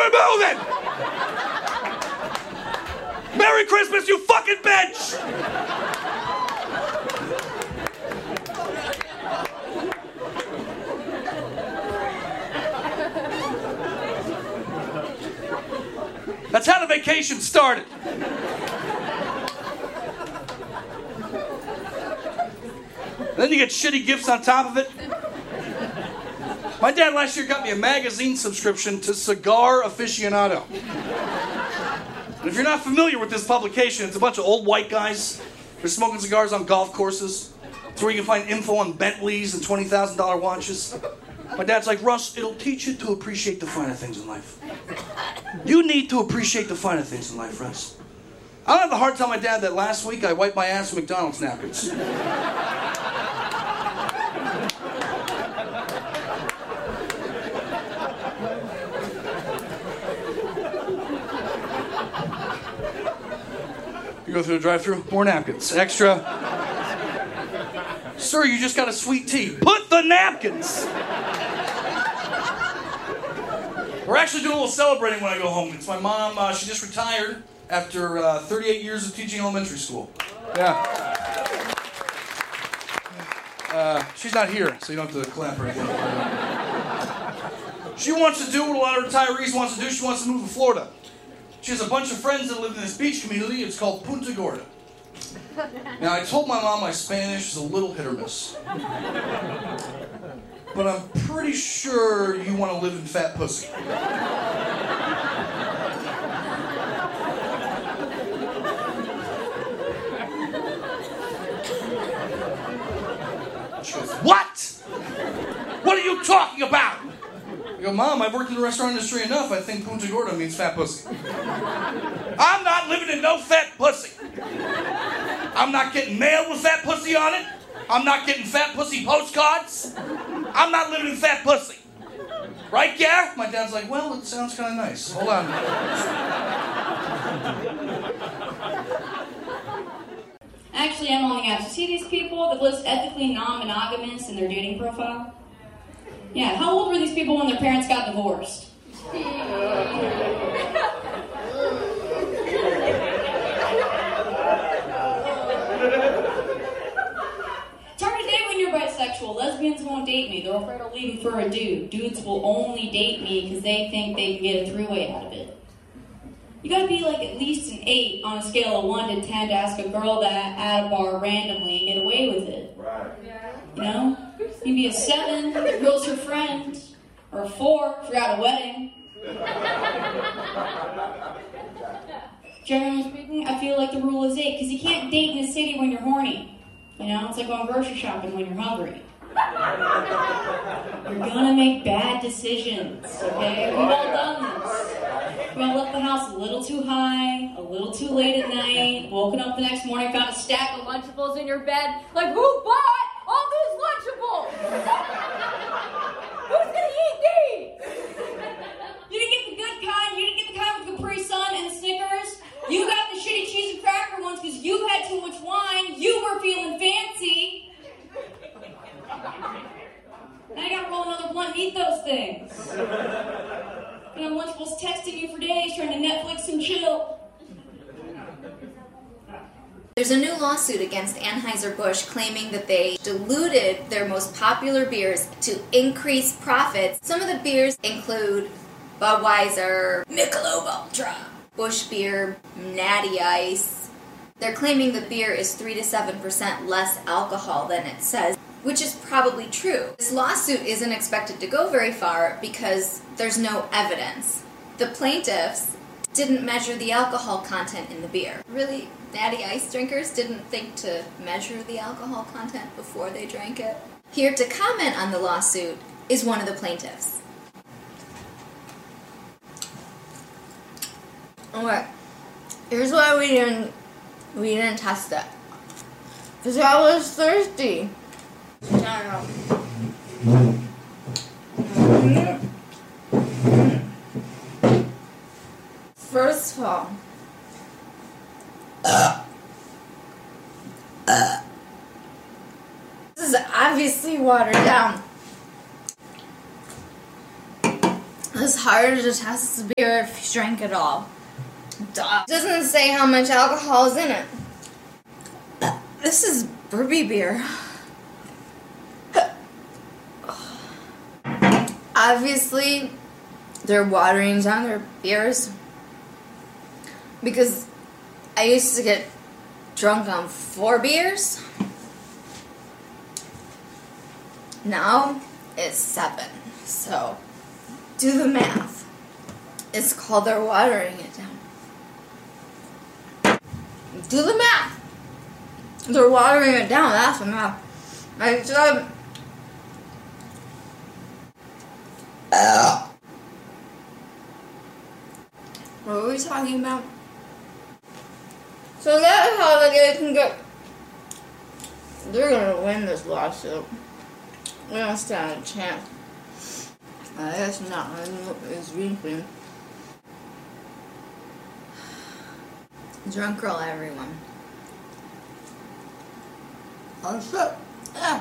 We're moving! Merry Christmas, you fucking bitch! That's how the vacation started. Then you get shitty gifts on top of it. My dad last year got me a magazine subscription to Cigar Aficionado. And if you're not familiar with this publication, it's a bunch of old white guys. They're smoking cigars on golf courses. It's where you can find info on Bentleys and $20,000 watches. My dad's like, Russ, it'll teach you to appreciate the finer things in life. You need to appreciate the finer things in life, Russ. I don't have the heart to tell my dad that last week I wiped my ass with McDonald's napkins. You go through the drive-thru, more napkins, extra. Sir, you just got a sweet tea. Put the napkins. We're actually doing a little celebrating when I go home. It's my mom. She just retired after 38 years of teaching elementary school. Yeah. She's not here, so you don't have to clap or anything. She wants to do what a lot of retirees want to do. She wants to move to Florida. She has a bunch of friends that live in this beach community. It's called Punta Gorda. Now, I told my mom my Spanish is a little hit or miss. But I'm pretty sure you want to live in fat pussy. She goes, what? What are you talking about? I go, Mom, I've worked in the restaurant industry enough. I think Punta Gorda means fat pussy. I'm not living in no fat pussy. I'm not getting mail with fat pussy on it. I'm not getting fat pussy postcards. I'm not living in fat pussy. Right, Gare? My dad's like, well, it sounds kind of nice. Hold on. Actually, I'm on the apps. You see these people that list ethically non-monogamous in their dating profile? Yeah, how old were these people when their parents got divorced? It's hard to date when you're bisexual. Lesbians won't date me. They're afraid of leaving for a dude. Dudes will only date me because they think they can get a three-way out of it. You gotta be like at least an 8 on a scale of 1 to 10 to ask a girl that at a bar randomly and get away with it. Right. You know? You can be a 7 if the girl's your friend. Or a 4 if you're at a wedding. Generally speaking, I feel like the rule is 8 because you can't date in a city when you're horny. You know, it's like going grocery shopping when you're hungry. You're gonna make bad decisions, okay? We've all done this. We all left the house a little too high, a little too late at night, woken up the next morning, found a stack of Lunchables in your bed. Like, who bought all these Lunchables? Who's gonna eat these? You didn't get the good kind, you didn't get the kind with Capri Sun and the Snickers. You got the shitty cheese and cracker ones because you had too much wine, you were feeling fancy. Now I gotta roll another blunt and eat those things. And Lunchables texting you for days, trying to Netflix and chill. There's a new lawsuit against Anheuser-Busch claiming that they diluted their most popular beers to increase profits. Some of the beers include Budweiser, Michelob Ultra, Busch Beer, Natty Ice. They're claiming the beer is 3 to 7% less alcohol than it says, which is probably true. This lawsuit isn't expected to go very far because there's no evidence. The plaintiffs didn't measure the alcohol content in the beer. Really, Natty Ice drinkers didn't think to measure the alcohol content before they drank it. Here to comment on the lawsuit is one of the plaintiffs. Okay, here's why we didn't test it. Because I was thirsty. I don't know. First of all, this is obviously watered down. It's harder to test the beer if you drink it all. Duh. It doesn't say how much alcohol is in it. This is Burby beer. Obviously, they're watering down their beers. Because I used to get drunk on 4 beers. Now it's 7. So, do the math. It's called they're watering it down. Do the math. They're watering it down. That's the math. I said... What were we talking about? So that's how they can get... They're gonna win this lawsuit. We don't stand a chance. I guess not. It's weekly. Drunk girl, everyone. Oh shit. Yeah.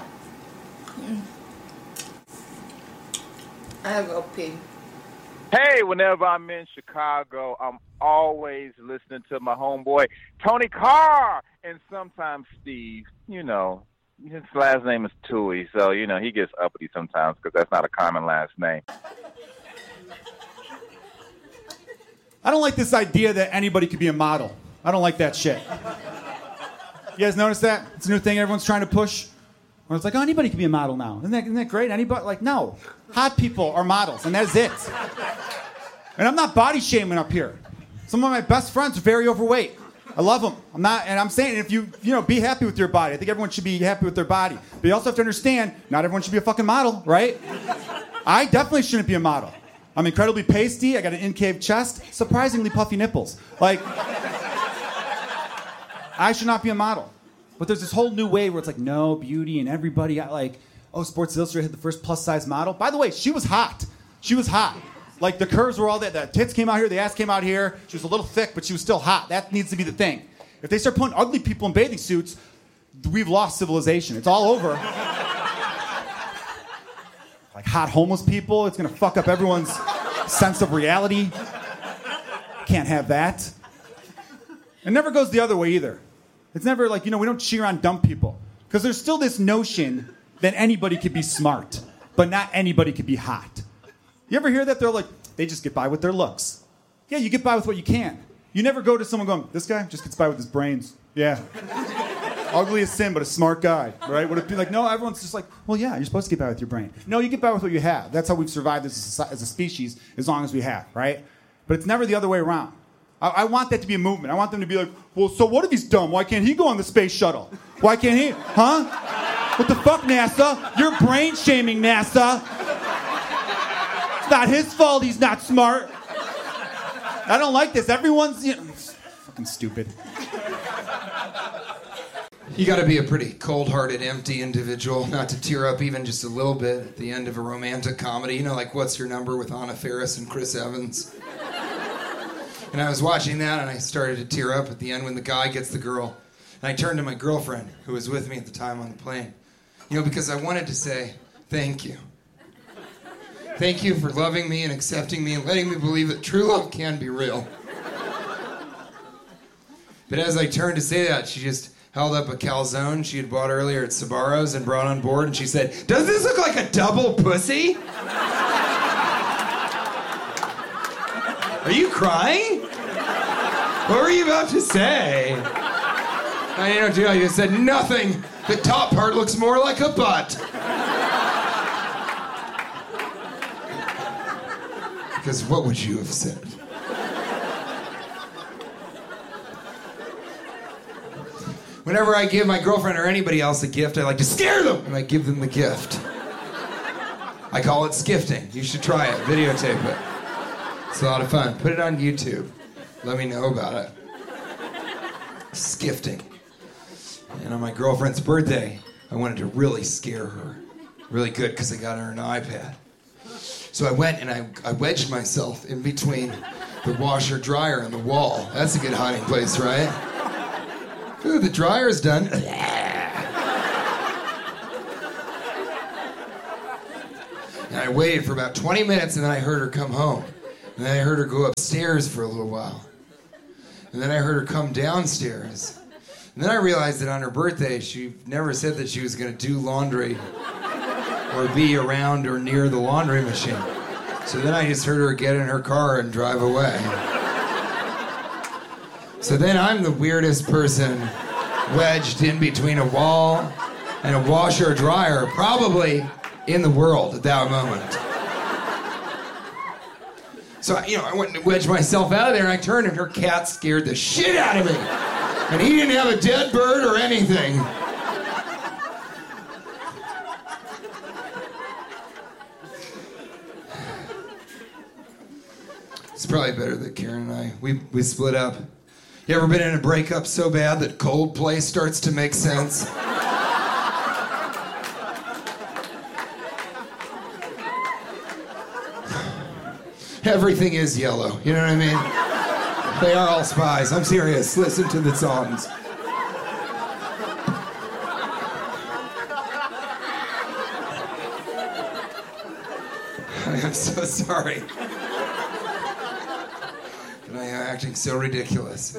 I gotta go pee. Hey, whenever I'm in Chicago, I'm always listening to my homeboy, Tony Carr, and sometimes Steve. You know, his last name is Tui, so, you know, he gets uppity sometimes because that's not a common last name. I don't like this idea that anybody could be a model. I don't like that shit. You guys notice that? It's a new thing everyone's trying to push. Where it's like, oh, anybody can be a model now. Isn't that great? Anybody? Like, no. Hot people are models, and that's it. And I'm not body shaming up here. Some of my best friends are very overweight. I love them. I'm not, and I'm saying if you be happy with your body. I think everyone should be happy with their body. But you also have to understand, not everyone should be a fucking model, right? I definitely shouldn't be a model. I'm incredibly pasty. I got an in-cave chest. Surprisingly puffy nipples. Like, I should not be a model. But there's this whole new way where it's like, no, beauty, and everybody got like, oh, Sports Illustrated had the first plus-size model. By the way, she was hot. She was hot. Like, the curves were all that. The tits came out here, the ass came out here. She was a little thick, but she was still hot. That needs to be the thing. If they start putting ugly people in bathing suits, we've lost civilization. It's all over. Like hot homeless people. It's going to fuck up everyone's sense of reality. Can't have that. It never goes the other way either. It's never like, we don't cheer on dumb people. Because there's still this notion that anybody could be smart, but not anybody could be hot. You ever hear that? They're like, they just get by with their looks. Yeah, you get by with what you can. You never go to someone going, this guy just gets by with his brains. Yeah. Ugly as sin, but a smart guy, right? Would it be like, no, everyone's just like, well, yeah, you're supposed to get by with your brain. No, you get by with what you have. That's how we've survived as a species as long as we have, right? But it's never the other way around. I want that to be a movement. I want them to be like, well, so what if he's dumb? Why can't he go on the space shuttle? Why can't he? Huh? What the fuck, NASA? You're brain shaming NASA. It's not his fault he's not smart. I don't like this. Everyone's, fucking stupid. You gotta be a pretty cold-hearted, empty individual not to tear up even just a little bit at the end of a romantic comedy. Like What's Your Number with Anna Faris and Chris Evans. And I was watching that, and I started to tear up at the end when the guy gets the girl. And I turned to my girlfriend, who was with me at the time on the plane. Because I wanted to say, thank you. Thank you for loving me and accepting me and letting me believe that true love can be real. But as I turned to say that, she just held up a calzone she had bought earlier at Sbarro's and brought on board, and she said, does this look like a double pussy? Are you crying? What were you about to say? Dude, I just said nothing. The top part looks more like a butt. Because what would you have said? Whenever I give my girlfriend or anybody else a gift, I like to scare them, and I give them the gift. I call it skifting. You should try it. Videotape it. It's a lot of fun. Put it on YouTube. Let me know about it. Skifting. And on my girlfriend's birthday, I wanted to really scare her. Really good, because I got her an iPad. So I went and I wedged myself in between the washer dryer and the wall. That's a good hiding place, right? Ooh, the dryer's done. And I waited for about 20 minutes, and then I heard her come home. And then I heard her go upstairs for a little while. And then I heard her come downstairs. And then I realized that on her birthday, she never said that she was going to do laundry or be around or near the laundry machine. So then I just heard her get in her car and drive away. So then I'm the weirdest person wedged in between a wall and a washer or dryer, probably in the world at that moment. So, I went and wedged myself out of there, and I turned, and her cat scared the shit out of me. And he didn't have a dead bird or anything. It's probably better that Karen and I, we split up. You ever been in a breakup so bad that Coldplay starts to make sense? Everything is yellow, you know what I mean? They are all spies. I'm serious. Listen to the songs. I am so sorry. But I am acting so ridiculous.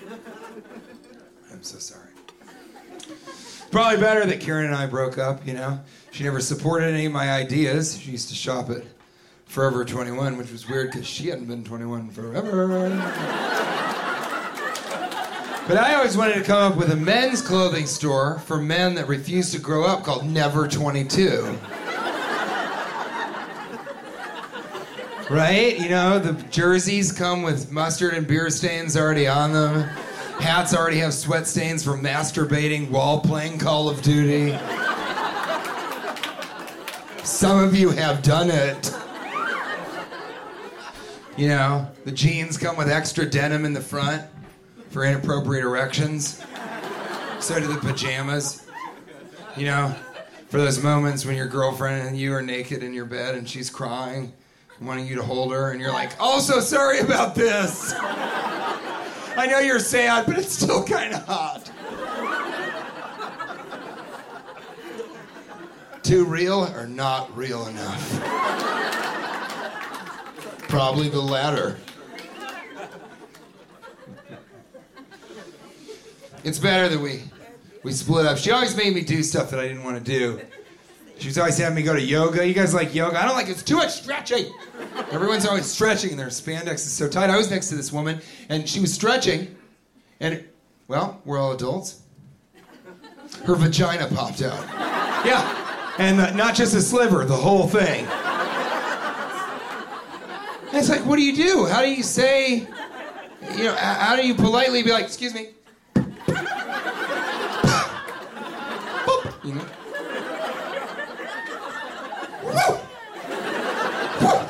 I'm so sorry. Probably better that Karen and I broke up, She never supported any of my ideas. She used to shop at Forever 21, which was weird because she hadn't been 21 forever. But I always wanted to come up with a men's clothing store for men that refused to grow up called Never 22. Right? The jerseys come with mustard and beer stains already on them. Hats already have sweat stains from masturbating while playing Call of Duty. Some of you have done it. The jeans come with extra denim in the front for inappropriate erections. So do the pajamas. For those moments when your girlfriend and you are naked in your bed and she's crying, wanting you to hold her, and you're like, oh, so sorry about this. I know you're sad, but it's still kind of hot. Too real or not real enough? Probably the latter. It's better that we split up. She always made me do stuff that I didn't want to do. She was always having me go to yoga. You guys like yoga? I don't like it. It's too much stretching. Everyone's always stretching, and their spandex is so tight. I was next to this woman, and she was stretching, and, we're all adults. Her vagina popped out. Yeah, and not just a sliver, the whole thing. And it's like, what do you do? How do you say, how do you politely be like, excuse me? Boop, Woo! Woo!